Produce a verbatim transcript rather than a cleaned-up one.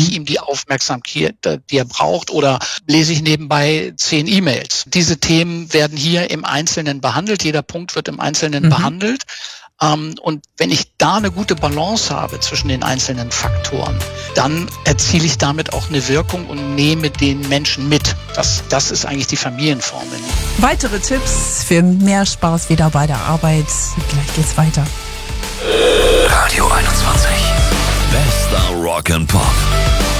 ich ihm die Aufmerksamkeit, die er braucht, oder lese ich nebenbei zehn E-Mails? Diese Themen werden hier im Einzelnen behandelt. Jeder Punkt wird im Einzelnen mhm. behandelt. Ähm, und wenn ich da eine gute Balance habe zwischen den einzelnen Faktoren, dann erziele ich damit auch eine Wirkung und nehme den Menschen mit. Das, das ist eigentlich die Familienformel. Weitere Tipps für mehr Spaß wieder bei der Arbeit. Gleich geht's weiter. Radio einundzwanzig. Bester Rock and Pop.